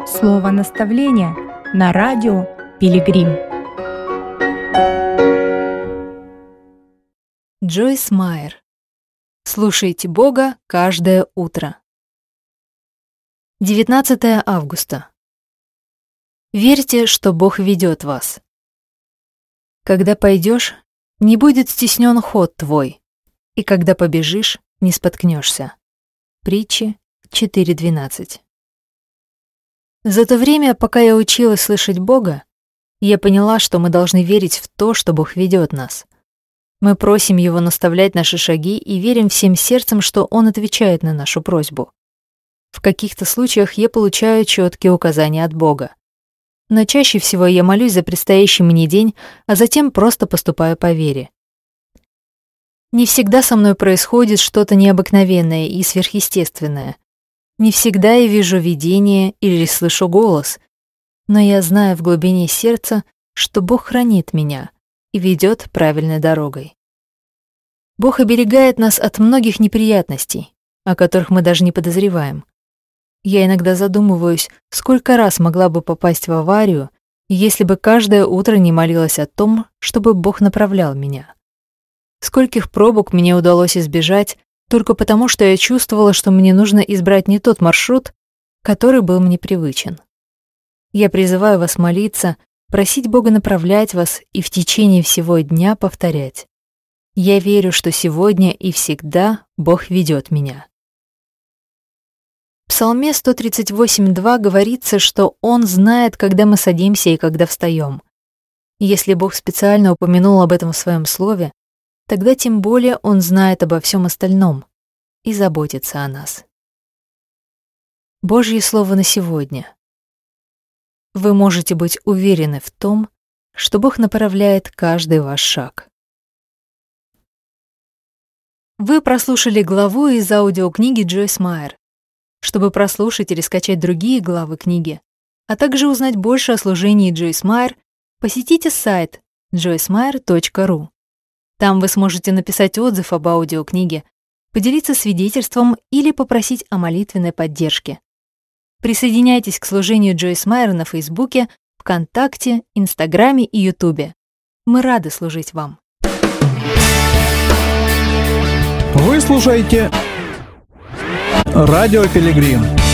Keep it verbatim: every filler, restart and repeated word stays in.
Слово наставления на радио Пилигрим. Джойс Майер. Слушайте Бога каждое утро. девятнадцатое августа. Верьте, что Бог ведет вас. Когда пойдешь, не будет стеснен ход твой, и когда побежишь, не споткнешься. Притчи четыре двенадцать. За то время, пока я училась слышать Бога, я поняла, что мы должны верить в то, что Бог ведет нас. Мы просим Его наставлять наши шаги и верим всем сердцем, что Он отвечает на нашу просьбу. В каких-то случаях я получаю четкие указания от Бога. Но чаще всего я молюсь за предстоящий мне день, а затем просто поступаю по вере. Не всегда со мной происходит что-то необыкновенное и сверхъестественное. Не всегда я вижу видение или слышу голос, но я знаю в глубине сердца, что Бог хранит меня и ведет правильной дорогой. Бог оберегает нас от многих неприятностей, о которых мы даже не подозреваем. Я иногда задумываюсь, сколько раз могла бы попасть в аварию, если бы каждое утро не молилась о том, чтобы Бог направлял меня. Скольких пробок мне удалось избежать, только потому, что я чувствовала, что мне нужно избрать не тот маршрут, который был мне привычен. Я призываю вас молиться, просить Бога направлять вас и в течение всего дня повторять: «Я верю, что сегодня и всегда Бог ведет меня». В Псалме сто тридцать восемь два говорится, что Он знает, когда мы садимся и когда встаем. Если Бог специально упомянул об этом в Своем Слове, тогда тем более Он знает обо всем остальном и заботится о нас. Божье Слово на сегодня. Вы можете быть уверены в том, что Бог направляет каждый ваш шаг. Вы прослушали главу из аудиокниги Джойс Майер. Чтобы прослушать или скачать другие главы книги, а также узнать больше о служении Джойс Майер, посетите сайт джойс майер точка ру. Там вы сможете написать отзыв об аудиокниге, поделиться свидетельством или попросить о молитвенной поддержке. Присоединяйтесь к служению Джойс Майер на Фейсбуке, ВКонтакте, Инстаграме и Ютубе. Мы рады служить вам. Вы слушаете Радио Пилигрим.